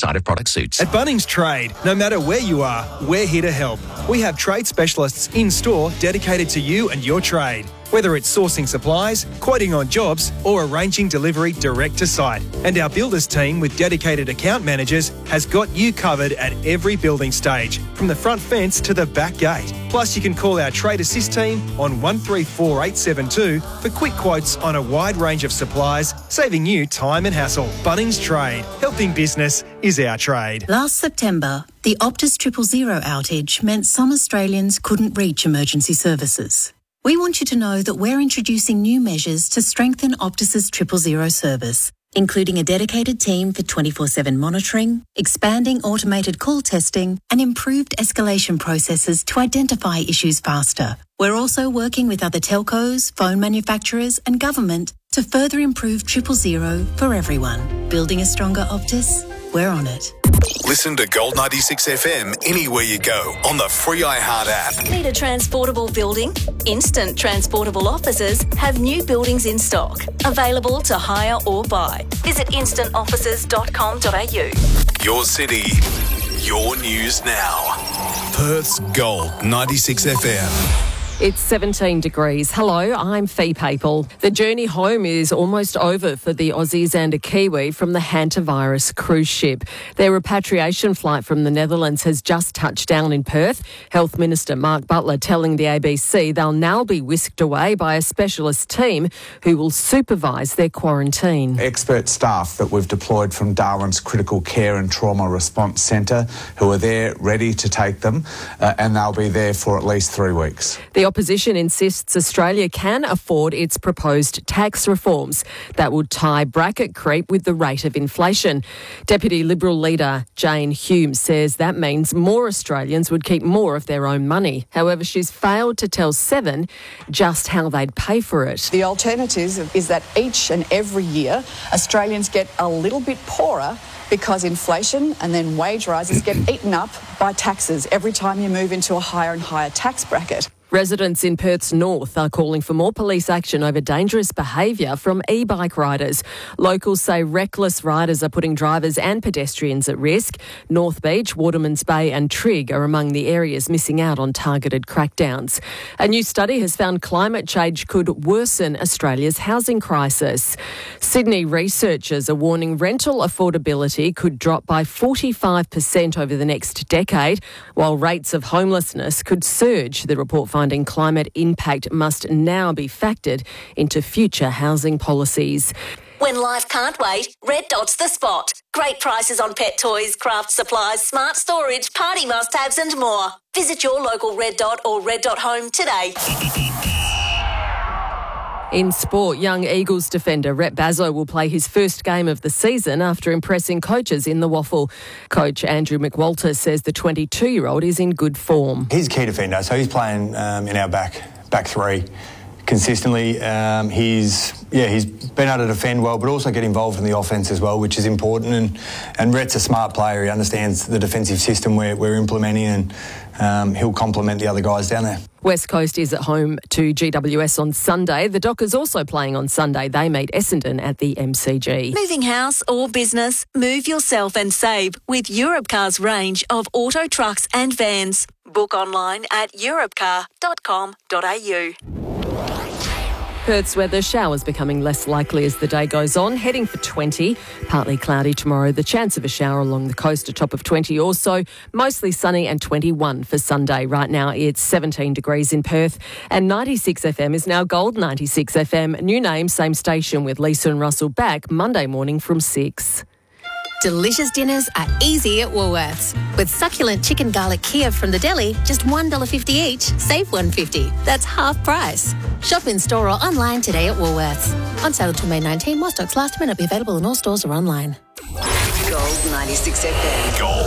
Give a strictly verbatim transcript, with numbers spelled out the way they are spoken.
inside of product suits. At Bunnings Trade, no matter where you are, we're here to help. We have trade specialists in-store dedicated to you and your trade. Whether it's sourcing supplies, quoting on jobs, or arranging delivery direct to site. And our builders team with dedicated account managers has got you covered at every building stage, from the front fence to the back gate. Plus, you can call our Trade Assist team on one three four eight seven two for quick quotes on a wide range of supplies, saving you time and hassle. Bunnings Trade. Helping business is our trade. Last September, the Optus Triple Zero outage meant some Australians couldn't reach emergency services. We want you to know that we're introducing new measures to strengthen Optus's Triple Zero service, including a dedicated team for twenty-four seven monitoring, expanding automated call testing, and improved escalation processes to identify issues faster. We're also working with other telcos, phone manufacturers, and government to further improve Triple Zero for everyone. Building a stronger Optus? We're on it. Listen to Gold ninety-six F M anywhere you go on the free iHeart app. Need a transportable building? Instant Transportable Offices have new buildings in stock, available to hire or buy. Visit instant offices dot com dot a u. Your city, your news now. Perth's Gold ninety-six F M. It's seventeen degrees. Hello, I'm Fee Papal. The journey home is almost over for the Aussies and a Kiwi from the hantavirus cruise ship. Their repatriation flight from the Netherlands has just touched down in Perth. Health Minister Mark Butler telling the A B C they'll now be whisked away by a specialist team who will supervise their quarantine. Expert staff that we've deployed from Darwin's Critical Care and Trauma Response Centre who are there ready to take them, uh, and they'll be there for at least three weeks. The opposition insists Australia can afford its proposed tax reforms that would tie bracket creep with the rate of inflation. Deputy Liberal leader Jane Hume says that means more Australians would keep more of their own money. However, she's failed to tell Seven just how they'd pay for it. The alternative is that each and every year Australians get a little bit poorer because inflation and then wage rises get eaten up by taxes every time you move into a higher and higher tax bracket. Residents in Perth's north are calling for more police action over dangerous behaviour from e-bike riders. Locals say reckless riders are putting drivers and pedestrians at risk. North Beach, Watermans Bay and Trigg are among the areas missing out on targeted crackdowns. A new study has found climate change could worsen Australia's housing crisis. Sydney researchers are warning rental affordability could drop by forty-five percent over the next decade, while rates of homelessness could surge. The report finds Finding climate impact must now be factored into future housing policies. When life can't wait, Red Dot's the spot. Great prices on pet toys, craft supplies, smart storage, party must-haves and more. Visit your local Red Dot or Red Dot Home today. In sport, young Eagles defender Rhett Bazzo will play his first game of the season after impressing coaches in the waffle. Coach Andrew McWalter says the twenty-two-year-old is in good form. He's a key defender, so he's playing um, in our back back three consistently. Um, he's yeah he's been able to defend well, but also get involved in the offence as well, which is important. And and Rhett's a smart player. He understands the defensive system we're, we're implementing, and um, he'll complement the other guys down there. West Coast is at home to G W S on Sunday. The Dockers also playing on Sunday. They meet Essendon at the M C G. Moving house or business? Move yourself and save with Europcar's range of auto trucks and vans. Book online at europcar dot com dot a u. Perth's weather, showers becoming less likely as the day goes on, heading for twenty. Partly cloudy tomorrow, the chance of a shower along the coast, a top of twenty or so. Mostly sunny and twenty-one for Sunday. Right now it's seventeen degrees in Perth, and ninety-six F M is now Gold ninety-six F M. New name, same station, with Lisa and Russell back Monday morning from six. Delicious dinners are easy at Woolworths. With succulent chicken garlic Kiev from the deli, just one dollar fifty each, save one dollar fifty. That's half price. Shop in store or online today at Woolworths. On sale until May nineteenth, while stocks last, may not be available in all stores or online. Gold ninety-six F M. Gold.